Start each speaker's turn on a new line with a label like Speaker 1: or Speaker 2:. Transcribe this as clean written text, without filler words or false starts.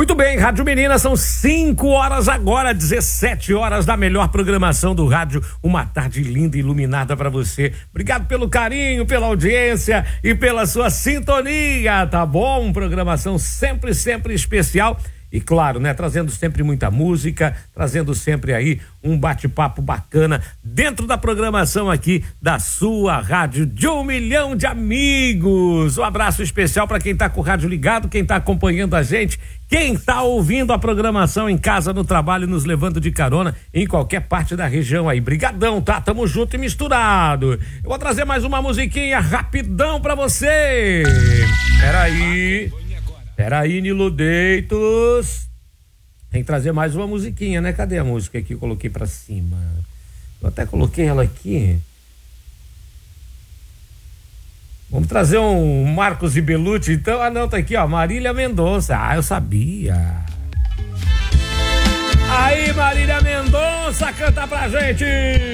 Speaker 1: Muito bem, Rádio Menina, são 5 horas agora, 17 horas da melhor programação do rádio. Uma tarde linda e iluminada para você. Obrigado pelo carinho, pela audiência e pela sua sintonia, tá bom? Programação sempre especial. E claro, né, trazendo sempre muita música, trazendo sempre aí um bate-papo bacana dentro da programação aqui da sua rádio de 1 milhão de amigos. Um abraço especial para quem tá com o rádio ligado, quem tá acompanhando a gente, quem tá ouvindo a programação em casa, no trabalho, nos levando de carona em qualquer parte da região aí. Brigadão, tá? Tamo junto e misturado. Eu vou trazer mais uma musiquinha rapidão pra você. Peraí, Nilo Deitos. Tem que trazer mais uma musiquinha, né? Cadê a música que eu coloquei pra cima? Eu até coloquei ela aqui. Vamos trazer um Marcos e Belucci, então. Ah, não, tá aqui, ó. Marília Mendonça. Ah, eu sabia. Aí, Marília Mendonça, canta pra gente.